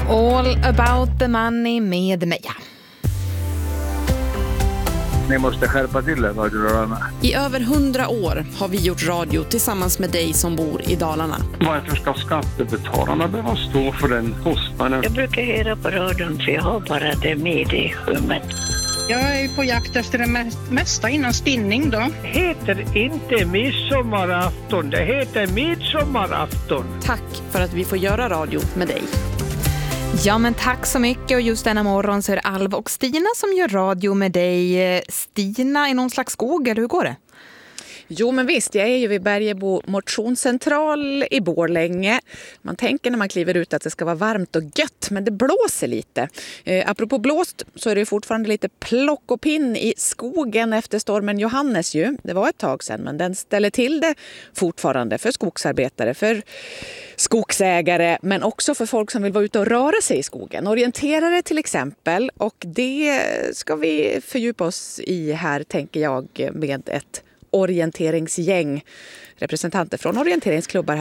All about the money med Meja. Ni måste skärpa till det, radiorörarna. I över 100 år har vi gjort radio tillsammans med dig som bor i Dalarna. Varför ska skattebetalarna behöva stå för den kostnaden? Jag brukar höra på radion för jag har bara det med i rummet. Jag är på jakt efter det mesta innan spinning då. Det heter inte midsommarafton, det heter midsommarafton. Tack för att vi får göra radio med dig. Ja, men tack så mycket. Och just denna morgon så är det Alva och Stina som gör radio med dig. Stina i någon slags skog, eller hur går det? Jo, men visst, jag är ju vid Bergebo motionscentral i Borlänge. Man tänker när man kliver ut att det ska vara varmt och gött, men det blåser lite. Apropå blåst så är det fortfarande lite plock och pinn i skogen efter stormen Johannes ju. Det var ett tag sedan, men den ställer till det fortfarande för skogsarbetare, för skogsägare, men också för folk som vill vara ute och röra sig i skogen. Orienterare till exempel, och det ska vi fördjupa oss i här, tänker jag, med ett orienteringsgäng, representanter från orienteringsklubbar